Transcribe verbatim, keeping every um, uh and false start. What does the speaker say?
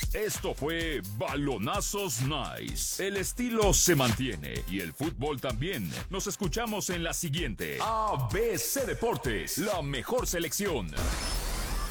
Esto fue Balonazos Nice. El estilo se mantiene y el fútbol también. Nos escuchamos en la siguiente. A B C Deportes, la mejor selección.